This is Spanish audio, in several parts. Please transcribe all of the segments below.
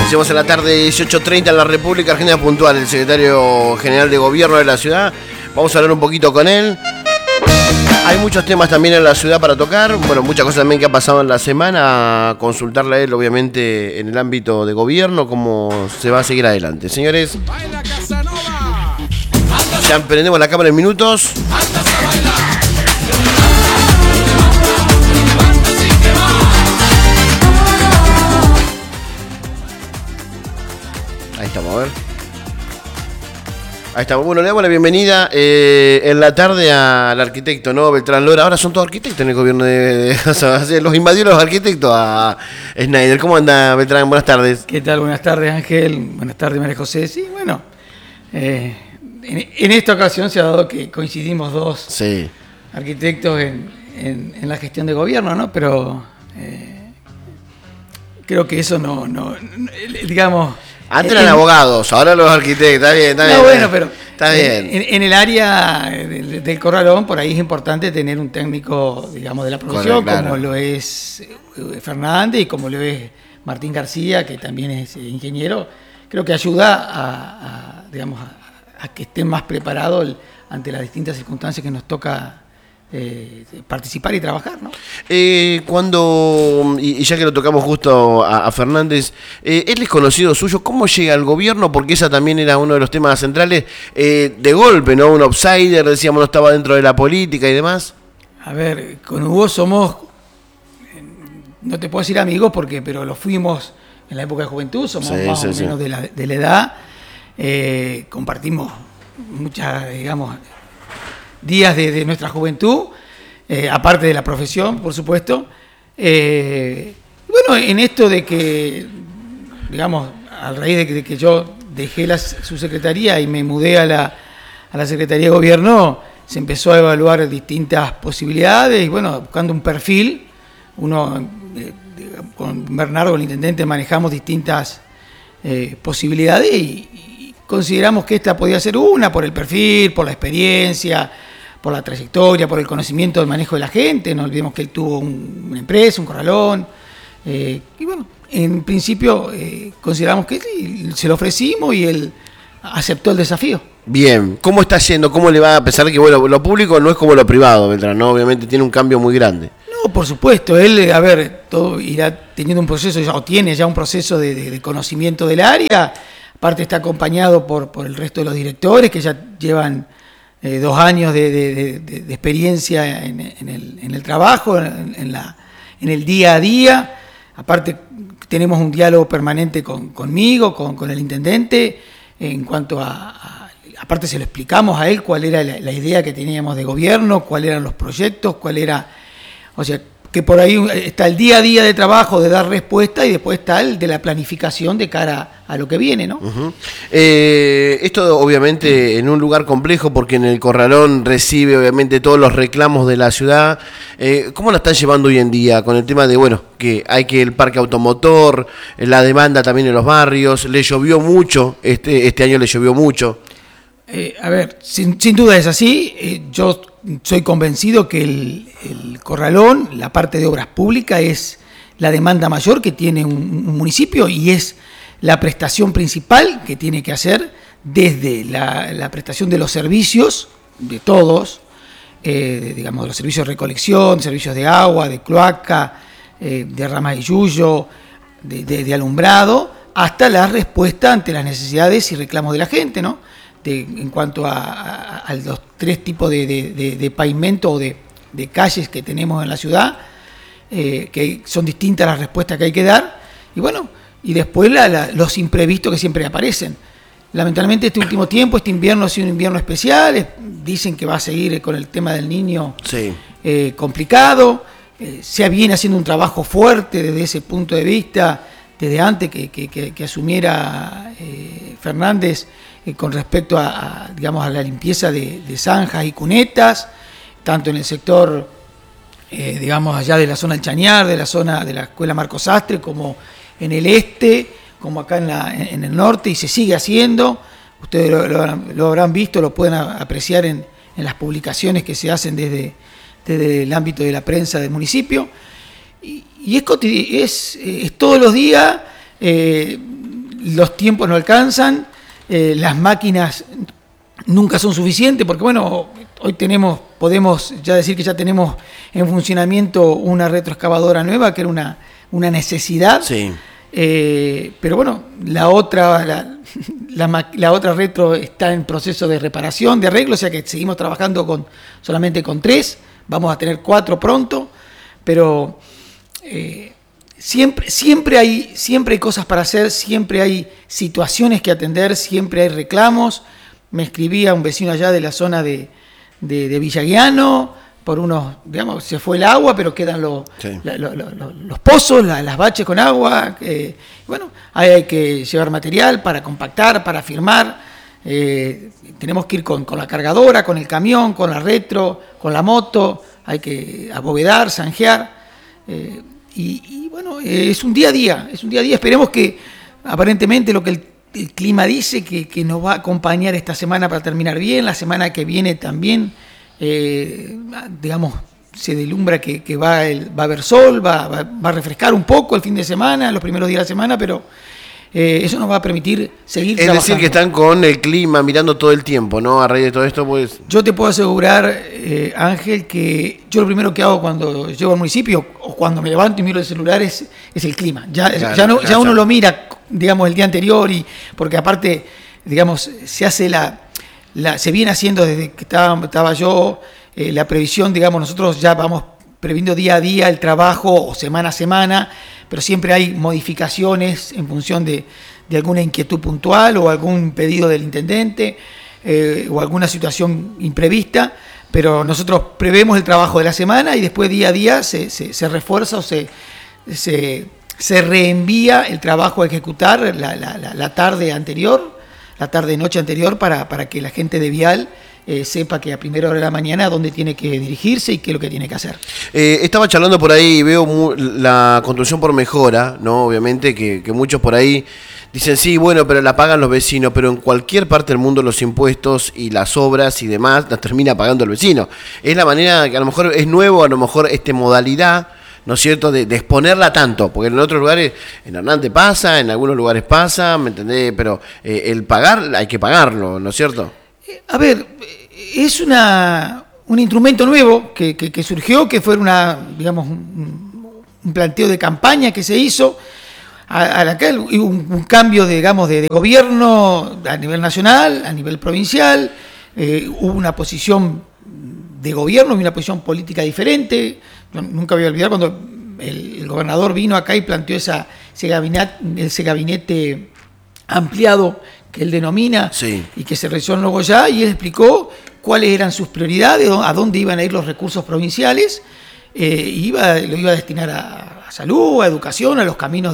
Hacemos en la tarde 18:30 en la República Argentina puntual, el secretario general de gobierno de la ciudad. Vamos a hablar un poquito con él. Hay muchos temas también en la ciudad para tocar. Bueno, muchas cosas también que ha pasado en la semana. Consultarle a él, obviamente, en el ámbito de gobierno, cómo se va a seguir adelante. Señores, ya emprendemos la cámara en minutos. Ahí estamos, a ver. Ahí estamos. Bueno, le damos la bienvenida en la tarde al arquitecto, ¿no? Beltrán Lora. Ahora son todos arquitectos en el gobierno o sea, los invadieron los arquitectos a Schneider. ¿Cómo anda, Beltrán? Buenas tardes. ¿Qué tal? Buenas tardes, Ángel. Buenas tardes, María José. Sí, bueno, en esta ocasión se ha dado que coincidimos dos arquitectos en la gestión de gobierno, ¿no? Pero creo que eso no digamos... Antes eran abogados, ahora los arquitectos, está bien. No, bueno, pero está bien. En el área del Corralón, por ahí es importante tener un técnico, digamos, de la profesión, claro, como lo es Fernández y como lo es Martín García, que también es ingeniero. Creo que ayuda a que estén más preparados ante las distintas circunstancias que nos toca participar y trabajar, ¿no? Y ya que lo tocamos justo a Fernández, él es conocido suyo, ¿cómo llega al gobierno? Porque esa también era uno de los temas centrales, de golpe, ¿no? Un outsider, decíamos, no estaba dentro de la política y demás. A ver, con Hugo somos, no te puedo decir amigos, pero lo fuimos en la época de juventud, somos más o menos de la edad, compartimos muchas, digamos, días de nuestra juventud, aparte de la profesión, por supuesto. Bueno, en esto de que, digamos, a raíz de que yo dejé su secretaría y me mudé a la Secretaría de Gobierno, se empezó a evaluar distintas posibilidades y, bueno, buscando un perfil, con Bernardo, el intendente, manejamos distintas posibilidades y consideramos que esta podía ser una por el perfil, por la experiencia, por la trayectoria, por el conocimiento del manejo de la gente. No olvidemos que él tuvo una empresa, un corralón. Y bueno, en principio consideramos que se lo ofrecimos y él aceptó el desafío. Bien, ¿cómo está yendo? ¿Cómo le va? A pesar de que, bueno, lo público no es como lo privado, Beltrán, ¿no? Obviamente tiene un cambio muy grande. No, por supuesto. Él, todo irá teniendo un proceso, o tiene ya un proceso de conocimiento del área. Aparte está acompañado por el resto de los directores que ya llevan 2 años de experiencia en el trabajo, en el día a día. Aparte tenemos un diálogo permanente conmigo, con el intendente, en cuanto aparte se lo explicamos a él cuál era la idea que teníamos de gobierno, cuáles eran los proyectos, o sea, que por ahí está el día a día de trabajo, de dar respuesta, y después está el de la planificación de cara a lo que viene, ¿no? Uh-huh. Esto obviamente en un lugar complejo, porque en el Corralón recibe obviamente todos los reclamos de la ciudad. ¿Cómo la están llevando hoy en día con el tema de, bueno, que hay que el parque automotor, la demanda también en los barrios? Le llovió mucho, este año le llovió mucho. A ver, sin duda es así. Yo soy convencido que el Corralón, la parte de obras públicas, es la demanda mayor que tiene un municipio y es la prestación principal que tiene que hacer, desde la prestación de los servicios, de todos, digamos, los servicios de recolección, servicios de agua, de cloaca, de ramas de yuyo, de alumbrado, hasta la respuesta ante las necesidades y reclamos de la gente, ¿no? En cuanto a los 3 tipos de pavimento o de calles que tenemos en la ciudad, que son distintas las respuestas que hay que dar, y bueno, y después los imprevistos que siempre aparecen. Lamentablemente este último tiempo, este invierno ha sido un invierno especial, dicen que va a seguir con el tema del Niño complicado, se viene haciendo un trabajo fuerte desde ese punto de vista, desde antes que asumiera Fernández, con respecto a la limpieza de zanjas y cunetas, tanto en el sector, allá de la zona del Chañar, de la zona de la Escuela Marcos Sastre, como en el este, como acá en el norte, y se sigue haciendo. Ustedes lo habrán visto, lo pueden apreciar en las publicaciones que se hacen desde el ámbito de la prensa del municipio. Y es todos los días, los tiempos no alcanzan, las máquinas nunca son suficientes, porque bueno, hoy podemos ya decir que ya tenemos en funcionamiento una retroexcavadora nueva, que era una necesidad. Sí. Pero bueno, la otra retro está en proceso de reparación, de arreglo, o sea que seguimos trabajando solamente con 3, vamos a tener 4 pronto, pero siempre hay cosas para hacer, siempre hay situaciones que atender, siempre hay reclamos. Me escribía un vecino allá de la zona de Villaguiano, por unos, digamos, se fue el agua, pero quedan los pozos, las baches con agua. Bueno, ahí hay que llevar material para compactar, para firmar. Tenemos que ir con la cargadora, con el camión, con la retro, con la moto. Hay que abovedar, zanjear. Y bueno, es un día a día. Esperemos que, aparentemente, lo que el clima dice, que nos va a acompañar esta semana para terminar bien. La semana que viene también. Digamos, se deslumbra que va a haber sol, va a refrescar un poco el fin de semana, los primeros días de la semana, pero eso nos va a permitir seguir trabajando. Es decir, que están con el clima mirando todo el tiempo, ¿no? A raíz de todo esto, pues... Yo te puedo asegurar, Ángel, que yo lo primero que hago cuando llego al municipio o cuando me levanto y miro el celular es el clima. Ya uno lo mira, digamos, el día anterior, y porque aparte, digamos, se hace se viene haciendo desde que estaba yo, la previsión, digamos, nosotros ya vamos previendo día a día el trabajo o semana a semana, pero siempre hay modificaciones en función de alguna inquietud puntual o algún pedido del intendente o alguna situación imprevista, pero nosotros prevemos el trabajo de la semana y después día a día se refuerza o se reenvía el trabajo a ejecutar la tarde anterior, la tarde-noche anterior, para que la gente de Vial sepa que a primera hora de la mañana a dónde tiene que dirigirse y qué es lo que tiene que hacer. Estaba charlando por ahí y veo la construcción por mejora, ¿no? Obviamente que muchos por ahí dicen, sí, bueno, pero la pagan los vecinos, pero en cualquier parte del mundo los impuestos y las obras y demás las termina pagando el vecino. Es la manera que a lo mejor es nuevo, a lo mejor modalidad, ¿no es cierto?, de exponerla tanto, porque en otros lugares, en Hernández pasa, en algunos lugares pasa, ¿me entendés? Pero el pagar, hay que pagarlo, ¿no es cierto? A ver, es un instrumento nuevo que surgió, que fue digamos, un planteo de campaña que se hizo, a la que hubo un cambio, digamos, de gobierno a nivel nacional, a nivel provincial, hubo una posición de gobierno y una posición política diferente. Nunca voy a olvidar cuando el gobernador vino acá y planteó ese gabinete ampliado que él denomina, sí, y que se realizó en Nogoyá, y él explicó cuáles eran sus prioridades, a dónde iban a ir los recursos provinciales, lo iba a destinar a salud, a educación, a los caminos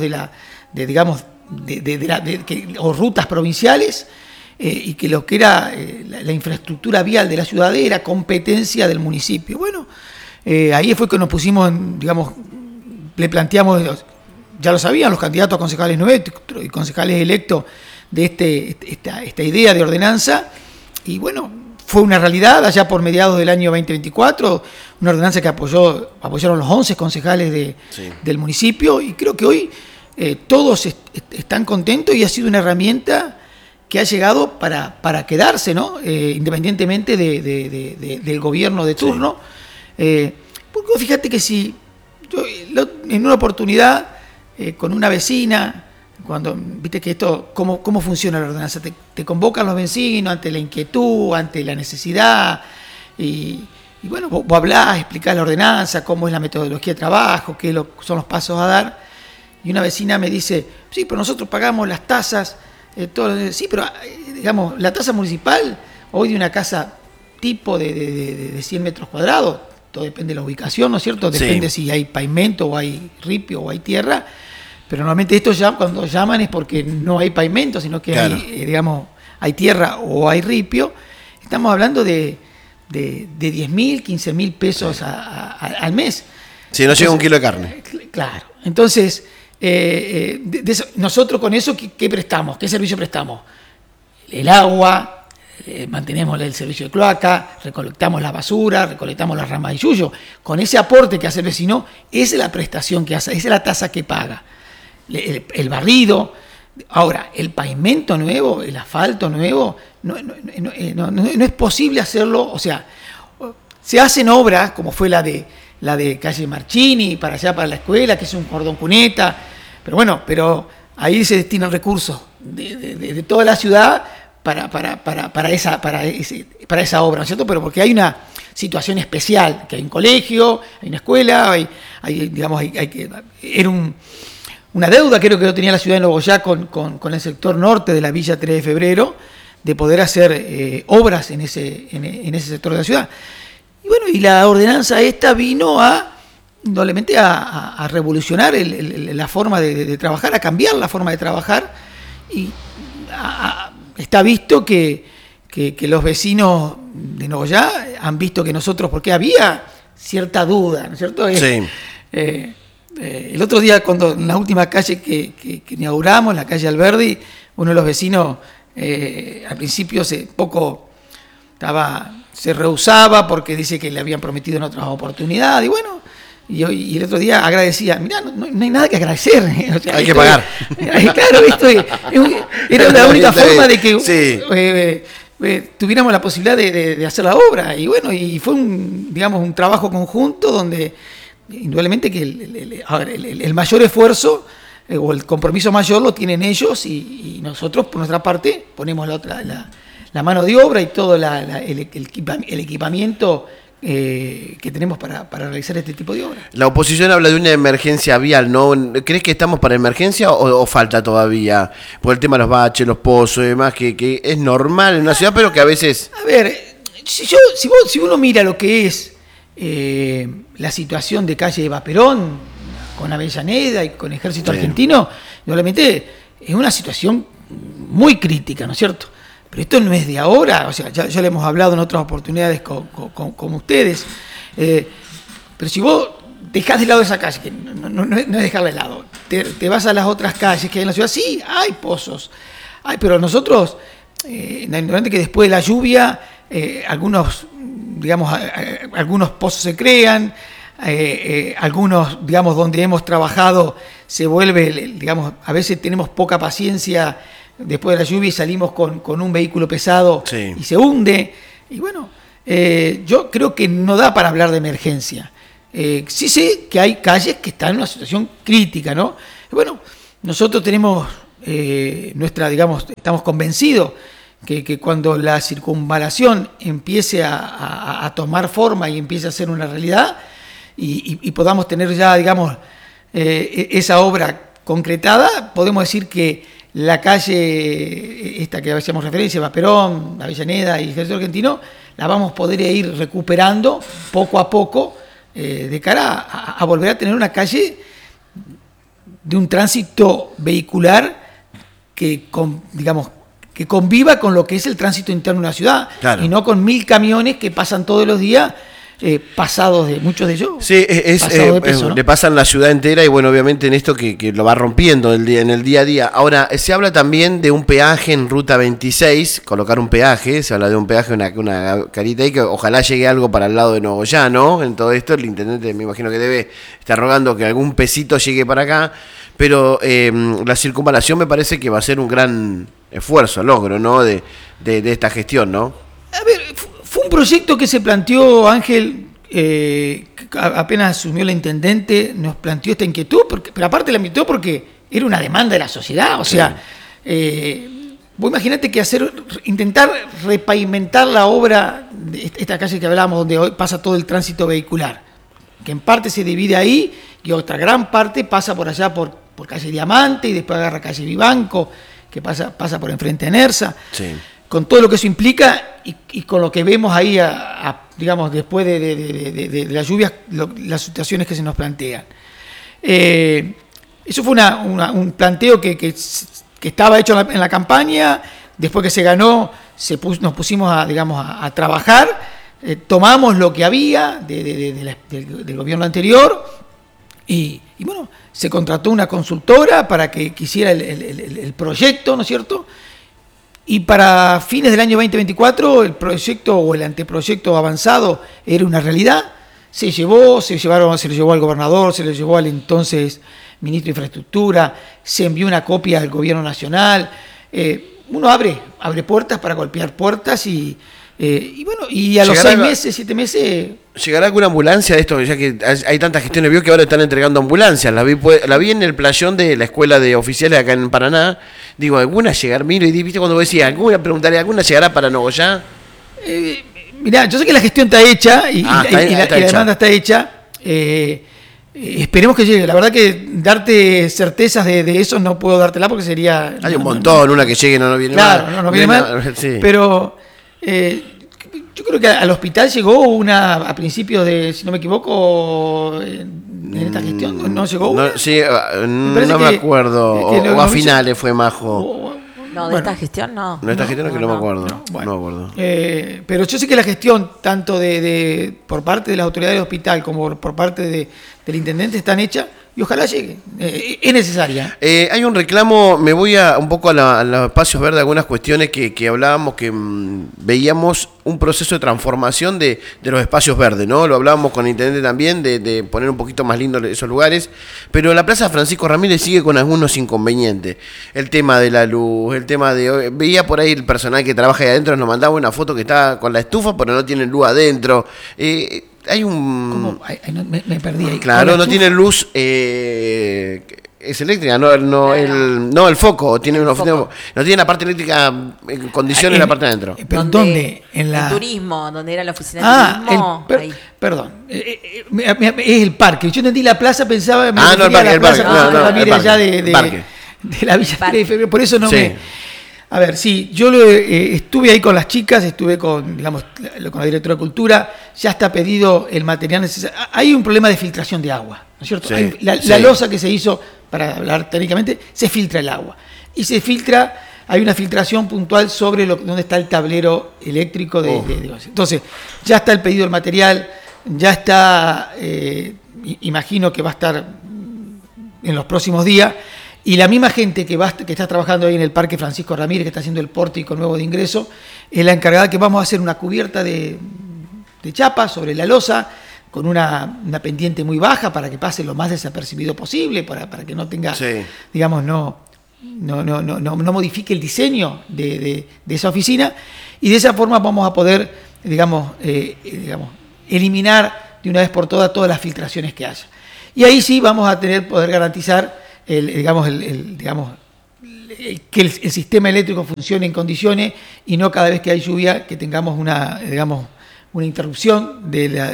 o rutas provinciales, y que lo que era la infraestructura vial de la ciudad era competencia del municipio. Bueno, ahí fue que nos pusimos, digamos, le planteamos, ya lo sabían los candidatos a concejales nuevos y concejales electos, de esta idea de ordenanza, y bueno, fue una realidad allá por mediados del año 2024, una ordenanza que apoyaron los 11 concejales del municipio, y creo que hoy todos están contentos y ha sido una herramienta que ha llegado para quedarse, ¿no? Independientemente del gobierno de turno. Sí. Porque fíjate que si yo, en una oportunidad con una vecina, cuando viste que esto, ¿cómo funciona la ordenanza? Te convocan los vecinos ante la inquietud, ante la necesidad, y bueno, vos hablás, explicás la ordenanza, cómo es la metodología de trabajo, qué son los pasos a dar, y una vecina me dice, sí, pero nosotros pagamos las tasas, sí, pero digamos, la tasa municipal hoy de una casa tipo de 100 metros cuadrados, todo depende de la ubicación, ¿no es cierto? Depende si hay pavimento o hay ripio o hay tierra. Pero normalmente estos cuando llaman es porque no hay pavimento, sino que claro, hay tierra o hay ripio. Estamos hablando de 10.000, 15.000 pesos al mes. Si no llega un kilo de carne. Claro. Entonces, nosotros con eso, ¿qué prestamos? ¿Qué servicio prestamos? El agua, mantenemos el servicio de cloaca, recolectamos la basura, recolectamos las ramas de yuyo. Con ese aporte que hace el vecino, esa es la prestación que hace, esa es la tasa que paga. El barrido, Ahora, el pavimento nuevo, el asfalto nuevo, no es posible hacerlo, o sea, se hacen obras, como fue la de calle Marchini, para allá, para la escuela, que es un cordón cuneta, pero ahí se destinan recursos de toda la ciudad para esa obra, ¿no es cierto? Pero porque hay una situación especial, que hay un colegio, hay una escuela, era una deuda, creo que lo tenía la ciudad de Nogoyá con el sector norte de la Villa 3 de Febrero, de poder hacer obras en ese sector de la ciudad. Y bueno, y la ordenanza esta vino indudablemente a revolucionar la forma de trabajar, a cambiar la forma de trabajar, y está visto que los vecinos de Nogoyá han visto que nosotros, porque había cierta duda, ¿no es cierto? Sí. El otro día, cuando en la última calle que inauguramos, la calle Alberdi, uno de los vecinos al principio se rehusaba porque dice que le habían prometido en otras oportunidades, y bueno, y el otro día agradecía, mirá, no hay nada que agradecer. O sea, hay que pagar. Claro, era la única forma de que tuviéramos la posibilidad de hacer la obra, y bueno, y fue un trabajo conjunto donde indudablemente que el mayor esfuerzo o el compromiso mayor lo tienen ellos, y nosotros por nuestra parte ponemos la mano de obra y todo el equipamiento que tenemos para realizar este tipo de obras. La oposición habla de una emergencia vial, ¿no? ¿Crees que estamos para emergencia o falta todavía? Por el tema de los baches, los pozos y demás, que es normal en una ciudad, pero que a veces... A ver, si uno mira lo que es la situación de calle Eva Perón, con Avellaneda y con Ejército Argentino, realmente es una situación muy crítica, ¿no es cierto? Pero esto no es de ahora, o sea, ya lo hemos hablado en otras oportunidades con ustedes. Pero si vos dejás de lado esa calle, que no es dejarla de lado, te vas a las otras calles que hay en la ciudad, sí, hay pozos. Pero nosotros, naturalmente que después de la lluvia, algunos pozos se crean, algunos, donde hemos trabajado se vuelve, a veces tenemos poca paciencia después de la lluvia y salimos con un vehículo pesado y se hunde. Y bueno, yo creo que no da para hablar de emergencia. Sí sé que hay calles que están en una situación crítica, ¿no? Y bueno, nosotros tenemos estamos convencidos que cuando la circunvalación empiece a tomar forma y empiece a ser una realidad y podamos tener ya, esa obra concretada, podemos decir que la calle, esta que hacíamos referencia, Eva Perón, Avellaneda y Ejército Argentino, la vamos a poder ir recuperando poco a poco de cara a volver a tener una calle de un tránsito vehicular que conviva con lo que es el tránsito interno de una ciudad, claro, y no con 1000 camiones que pasan todos los días, pasados de muchos de ellos. Sí, ¿no? Le pasan la ciudad entera y bueno, obviamente en esto que lo va rompiendo en el día a día. Ahora, se habla también de un peaje en Ruta 26, colocar un peaje, se habla de un peaje, una carita ahí, que ojalá llegue algo para el lado de Nogoyá, ¿no? En todo esto, el intendente me imagino que debe estar rogando que algún pesito llegue para acá, pero la circunvalación me parece que va a ser un gran esfuerzo, logro, ¿no? De esta gestión, ¿no? A ver, fue un proyecto que se planteó, Ángel, apenas asumió la intendente, nos planteó esta inquietud, pero aparte la invitó porque era una demanda de la sociedad, o sea, vos imaginate que intentar repavimentar la obra de esta calle que hablábamos, donde hoy pasa todo el tránsito vehicular, que en parte se divide ahí y otra gran parte pasa por allá por calle Diamante y después agarra calle Vivanco, que pasa por enfrente de Nersa. Sí. Con todo lo que eso implica y con lo que vemos ahí, después de las lluvias, las situaciones que se nos plantean. Eso fue un planteo que estaba hecho en la campaña. Después que se ganó, nos pusimos a trabajar, tomamos lo que había del gobierno anterior y bueno, se contrató una consultora para que hiciera el proyecto, ¿no es cierto? Y para fines del año 2024 el proyecto o el anteproyecto avanzado era una realidad. Se lo llevó al gobernador, se lo llevó al entonces ministro de Infraestructura, se envió una copia al gobierno nacional. Uno abre puertas para golpear puertas y bueno, y a los 6 meses, 7 meses... ¿Llegará alguna ambulancia de esto? Ya que hay tantas gestiones, vio que ahora están entregando ambulancias. La vi en el playón de la escuela de oficiales acá en Paraná. Digo, ¿alguna llegará? Miro, y viste cuando vos decías, preguntaré, ¿alguna llegará para Nogoyá? Mirá, yo sé que la gestión está hecha y la demanda está hecha. Esperemos que llegue. La verdad que darte certezas de eso no puedo dártela porque sería... Hay un montón, una que llegue no viene mal. Claro, no viene mal. Sí. Pero yo creo que al hospital llegó una a principios de, si no me equivoco, en esta gestión. ¿No llegó una? No, sí, no me acuerdo. O a finales fue Majo. No, de esta gestión no. No, esta gestión no me acuerdo. No me acuerdo. Pero yo sé que la gestión, tanto por parte de las autoridades del hospital como por parte del intendente, están hechas y ojalá llegue. Es necesaria. Hay un reclamo, me voy un poco a los espacios verdes, algunas cuestiones que hablábamos, que veíamos un proceso de transformación de los espacios verdes, ¿no? Lo hablábamos con el intendente también, de poner un poquito más lindo esos lugares, pero la Plaza Francisco Ramírez sigue con algunos inconvenientes. El tema de la luz, el tema de... Veía por ahí el personal que trabaja ahí adentro, nos mandaba una foto que está con la estufa, pero no tiene luz adentro. Hay un... ¿Cómo? Me perdí ahí. Claro, no tiene luz... es eléctrica, no el foco, tiene no tiene la parte eléctrica en condiciones en la parte de adentro. ¿Pero dónde? En turismo, donde era la oficina de turismo. Perdón, es el parque. Yo entendí la plaza, pensaba el parque. Allá de la Villa 3 de Febrero, por eso no me... A ver, sí, yo estuve ahí con las chicas, estuve con la directora de Cultura, ya está pedido el material necesario. Hay un problema de filtración de agua, ¿no es cierto? Sí, la losa que se hizo, para hablar técnicamente, se filtra el agua. Y se filtra, hay una filtración puntual sobre donde está el tablero eléctrico Entonces, ya está el pedido del material, ya está, imagino que va a estar en los próximos días. Y la misma gente que está trabajando ahí en el Parque Francisco Ramírez, que está haciendo el pórtico nuevo de ingreso, es la encargada que vamos a hacer una cubierta de chapa sobre la losa, con una pendiente muy baja para que pase lo más desapercibido posible, para que no tenga, digamos, no modifique el diseño de esa oficina. Y de esa forma vamos a poder, digamos, eliminar de una vez por todas las filtraciones que haya. Y ahí sí vamos a poder garantizar que el sistema eléctrico funcione en condiciones y no cada vez que hay lluvia que tengamos una interrupción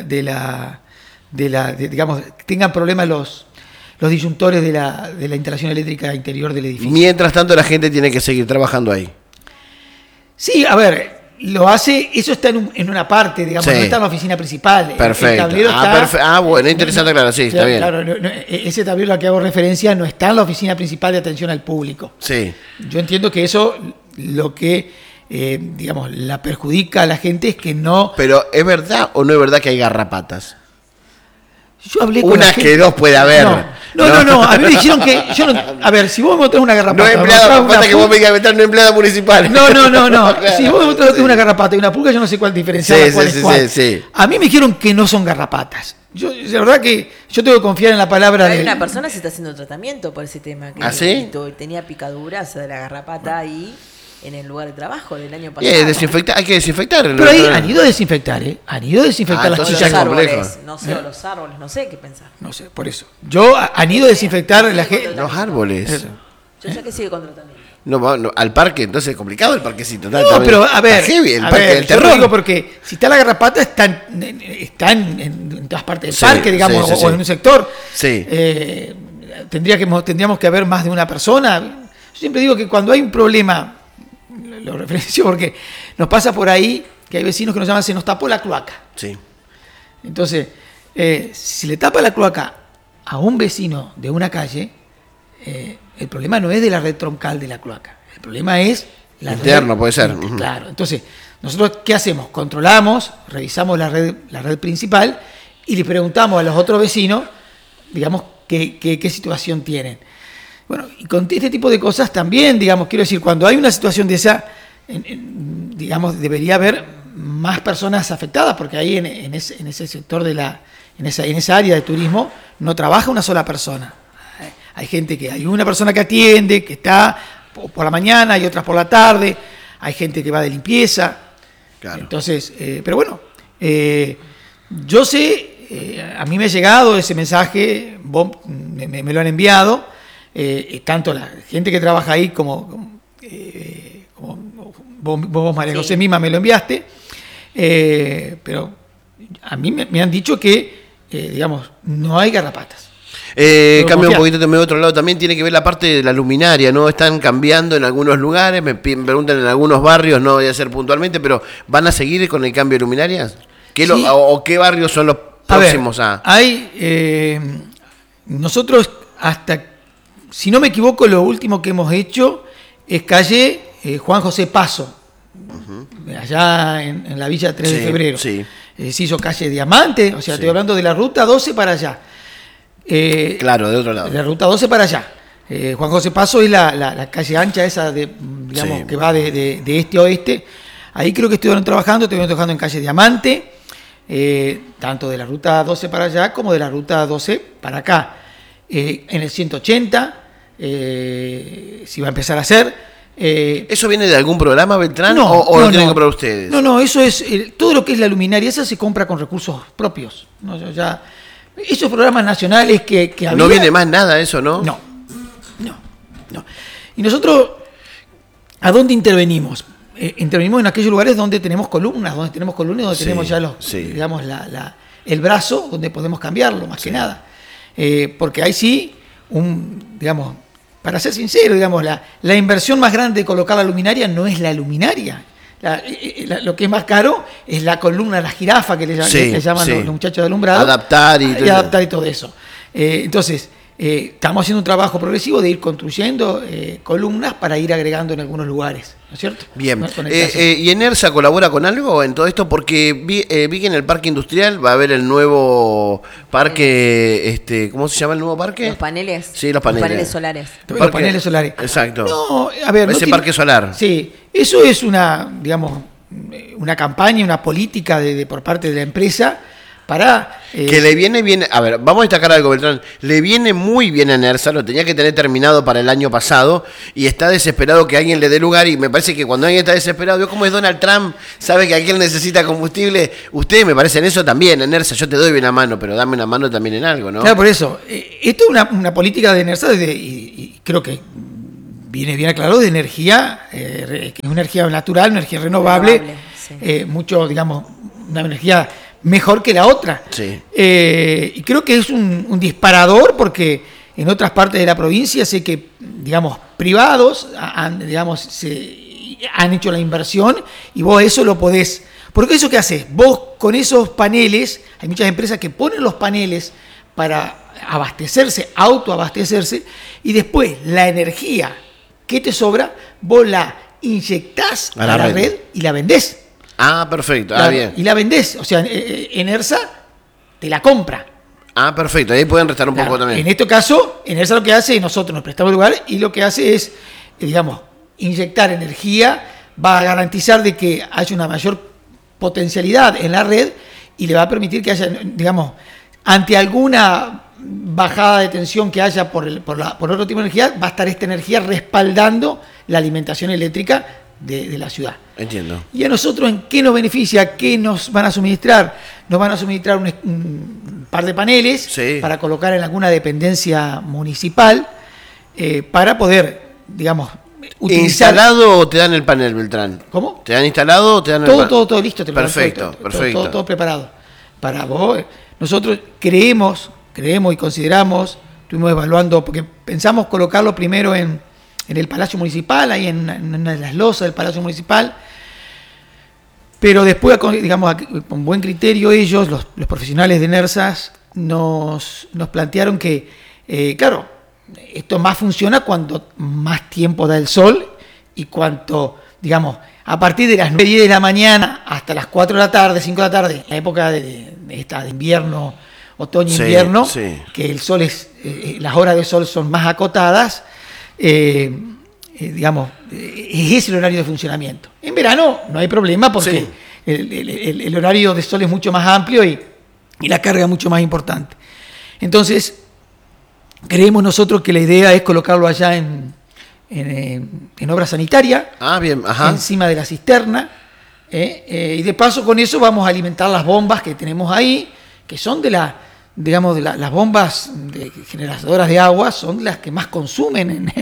tengan problemas los disyuntores de la instalación eléctrica interior del edificio. Mientras tanto la gente tiene que seguir trabajando ahí. Sí, a ver, lo hace, eso está en una parte, digamos, no está en la oficina principal. Perfecto. El tablero bueno, interesante, claro, sí, está bien. Claro, ese tablero al que hago referencia no está en la oficina principal de atención al público. Sí. Yo entiendo que eso lo que, la perjudica a la gente es que no... Pero, ¿es verdad o no es verdad que hay garrapatas? Yo hablé con unas que dos puede haber. No. A mí me dijeron que. A ver, si vos me mostrás una garrapata. No empleada, falta que vos me digas meter no empleada municipal. No. Si vos me mostrás una garrapata y una pulga, yo no sé cuál diferenciar. Sí. A mí me dijeron que no son garrapatas. La verdad que yo tengo que confiar en la palabra de. Hay una persona que se está haciendo tratamiento por ese tema. Que tenía picaduras de la garrapata ahí. En el lugar de trabajo del año pasado. Hay que desinfectar. Pero ahí han ido a desinfectar, Han ido a desinfectar las chicas. Los árboles, los árboles, no sé qué pensar. No sé, por eso. Han ido a desinfectar los árboles. Yo sé que sigue con tratamiento. No, al parque, entonces es complicado el parquecito. Pero a ver, el parque del terror. Digo porque si está la garrapata, están en todas partes del parque, digamos, o en un sector. Sí. Tendríamos que haber más de una persona. Yo siempre digo que cuando hay un problema, lo referencio porque nos pasa por ahí que hay vecinos que nos llaman, se nos tapó la cloaca. Sí. Entonces, si le tapa la cloaca a un vecino de una calle, el problema no es de la red troncal de la cloaca, el problema es la interno, puede ser. Claro, entonces, nosotros ¿qué hacemos? Controlamos, revisamos la red principal y le preguntamos a los otros vecinos, digamos, qué situación tienen. Bueno, y con este tipo de cosas también, digamos, quiero decir, cuando hay una situación de esa, digamos, debería haber más personas afectadas, porque ahí en ese sector en esa área de turismo no trabaja una sola persona. Hay hay una persona que atiende, que está por la mañana, y otras por la tarde, hay gente que va de limpieza. Claro. Entonces, pero bueno, yo sé, a mí me ha llegado ese mensaje, vos me lo han enviado, tanto la gente que trabaja ahí como vos, María José, misma me lo enviaste, pero a mí me han dicho que, digamos, no hay garrapatas. Cambia un poquito también de otro lado, también tiene que ver la parte de la luminaria, ¿no? Están cambiando en algunos lugares, me preguntan en algunos barrios, no voy a hacer puntualmente, pero ¿van a seguir con el cambio de luminarias? Sí. ¿O qué barrios son los próximos a? Nosotros hasta, si no me equivoco, lo último que hemos hecho es calle Juan José Paso, allá en la Villa 3 de Febrero. Sí. Se hizo calle Diamante, o sea, estoy hablando de la ruta 12 para allá. Claro, de otro lado. De la ruta 12 para allá. Juan José Paso es la calle ancha esa, digamos, que va de este a oeste. Ahí creo que estuvieron trabajando en calle Diamante, tanto de la ruta 12 para allá como de la ruta 12 para acá. En el 180, si va a empezar a hacer. ¿Eso viene de algún programa, Beltrán? No, ¿O lo tienen que no. comprar ustedes? No, eso es, todo lo que es la luminaria, esa se compra con recursos propios. ¿No? Ya, esos programas nacionales que había... No viene más nada eso, ¿no? No. Y nosotros, ¿a dónde intervenimos? Intervenimos en aquellos lugares donde tenemos columnas, donde tenemos ya digamos, el brazo, donde podemos cambiarlo, más que nada. Porque ahí sí, digamos, para ser sincero, digamos, la inversión más grande de colocar la luminaria no es la luminaria. Lo que es más caro es la columna, la jirafa que le llaman los muchachos de alumbrado. Adaptar y todo eso. Entonces, estamos haciendo un trabajo progresivo de ir construyendo columnas para ir agregando en algunos lugares, ¿no es cierto? Bien. ¿Y Enersa colabora con algo en todo esto? Porque vi que en el parque industrial va a haber el nuevo parque, ¿cómo se llama el nuevo parque? Los paneles. Sí, los paneles. Los paneles solares. Los paneles solares. Exacto. No, a ver, ese parque solar. Sí, eso es una campaña, una política por parte de la empresa para... que le viene bien, a ver, vamos a destacar algo, Beltrán, le viene muy bien a Enersa, lo tenía que tener terminado para el año pasado y está desesperado que alguien le dé lugar, y me parece que cuando alguien está desesperado, como es Donald Trump, sabe que aquel necesita combustible, ustedes me parecen eso también, Enersa, yo te doy una mano, pero dame una mano también en algo, ¿no? Claro, por eso, esto es una política de Enersa y creo que viene bien aclarado, de energía, que es una energía natural, una energía renovable, mucho, digamos, una energía mejor que la otra. Sí. Y creo que es un disparador, porque en otras partes de la provincia sé que, digamos, privados han hecho la inversión y vos eso lo podés. Porque eso que haces, vos con esos paneles, hay muchas empresas que ponen los paneles para autoabastecerse, y después la energía que te sobra, vos la inyectás a la red y la vendés. Ah, perfecto. Bien. Y la vendés, o sea, Enersa te la compra. Ah, perfecto, ahí pueden restar un poco también. En este caso, Enersa lo que hace es, nosotros nos prestamos lugar y lo que hace es, digamos, inyectar energía, va a garantizar de que haya una mayor potencialidad en la red y le va a permitir que haya, digamos, ante alguna bajada de tensión que haya por otro tipo de energía, va a estar esta energía respaldando la alimentación eléctrica de la ciudad. Entiendo. ¿Y a nosotros en qué nos beneficia? ¿Qué nos van a suministrar? Nos van a suministrar un par de paneles para colocar en alguna dependencia municipal para poder, digamos, utilizar... ¿Instalado o te dan el panel, Beltrán? ¿Cómo? ¿Te dan instalado o te dan el panel? Todo listo. Perfecto. Todo preparado. Para vos. Nosotros creemos y consideramos, estuvimos evaluando, porque pensamos colocarlo primero en el Palacio Municipal, ahí en una de las losas del Palacio Municipal, pero después, digamos, con buen criterio ellos, los profesionales de Enersa, nos plantearon que, claro, esto más funciona cuando más tiempo da el sol y cuanto, digamos, a partir de las 9:10 de la mañana hasta las 4 de la tarde, 5 de la tarde, la época de invierno, otoño-invierno, que el sol las horas de sol son más acotadas, digamos, es el horario de funcionamiento. En verano no hay problema porque el horario de sol es mucho más amplio y la carga mucho más importante. Entonces, creemos nosotros que la idea es colocarlo allá en obra sanitaria, bien, ajá. Encima de la cisterna, y de paso con eso vamos a alimentar las bombas que tenemos ahí, que son las bombas generadoras de agua, son las que más consumen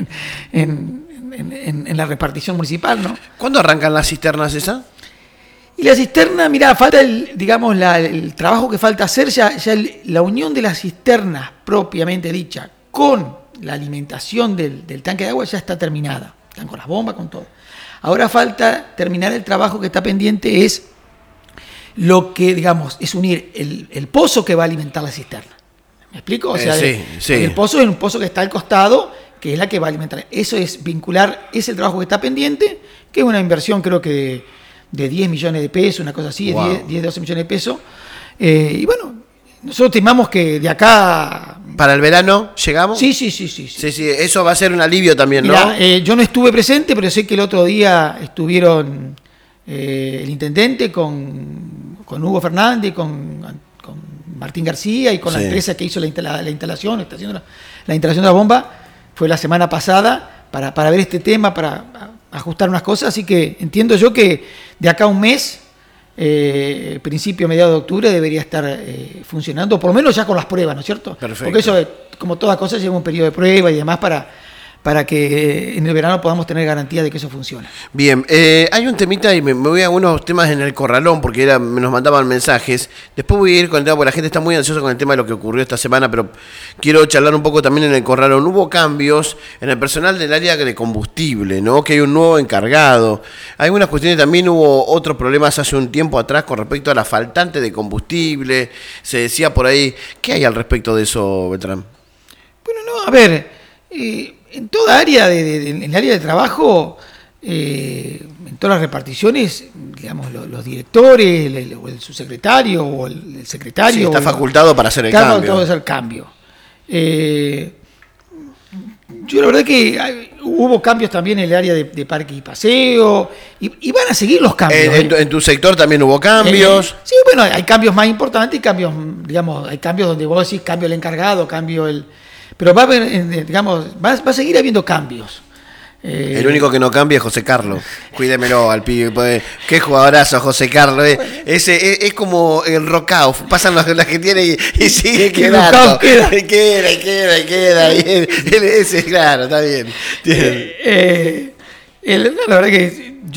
en la repartición municipal, ¿no? ¿Cuándo arrancan las cisternas esas? Y la cisterna, mirá, falta el trabajo que falta hacer, ya la unión de las cisternas propiamente dicha con la alimentación del tanque de agua ya está terminada. Están con las bombas, con todo. Ahora falta terminar el trabajo que está pendiente, es lo que, digamos, es unir el pozo que va a alimentar la cisterna. ¿Me explico? O sea, sí. El pozo es un pozo que está al costado, que es la que va a alimentar. Eso es vincular, es el trabajo que está pendiente, que es una inversión creo que de 10 millones de pesos, una cosa así, wow. 10, 12 millones de pesos. Y bueno, nosotros estimamos que de acá... ¿Para el verano llegamos? Sí. Sí, eso va a ser un alivio también, ¿no? Mirá, yo no estuve presente, pero sé que el otro día estuvieron el intendente con Hugo Fernández, con Martín García y con la empresa que hizo la instalación, está haciendo la instalación de la bomba. Fue la semana pasada para ver este tema, para ajustar unas cosas. Así que entiendo yo que de acá a un mes, principio, mediados de octubre, debería estar funcionando, por lo menos ya con las pruebas, ¿no es cierto? Perfecto. Porque eso, como todas cosas, lleva un periodo de prueba y demás para que en el verano podamos tener garantía de que eso funciona. Bien, hay un temita y me voy a algunos temas en el Corralón porque nos mandaban mensajes. Después voy a ir con el tema porque la gente está muy ansiosa con el tema de lo que ocurrió esta semana, pero quiero charlar un poco también en el Corralón. Hubo cambios en el personal del área de combustible, ¿no? Que hay un nuevo encargado. Hay algunas cuestiones, también hubo otros problemas hace un tiempo atrás con respecto a la faltante de combustible. Se decía por ahí, ¿qué hay al respecto de eso, Beltrán? Bueno, no, a ver... en toda área, en el área de trabajo, en todas las reparticiones, digamos, los directores, el subsecretario o el secretario... Sí, está facultado para hacer el cambio. Está facultado para hacer el cambio. Yo la verdad que hubo cambios también en el área de parque y paseo, y van a seguir los cambios. En tu sector también hubo cambios. Sí, bueno, hay cambios más importantes y cambios, digamos, hay cambios donde vos decís cambio el encargado, cambio el... Pero va a haber, digamos, va a seguir habiendo cambios. El único que no cambia es José Carlos. Cuídemelo al pibe. Qué jugadorazo, José Carlos. Ese es como el Rockout. Pasan las que tiene y sigue quedando. Queda. Ese, claro, está bien. La verdad que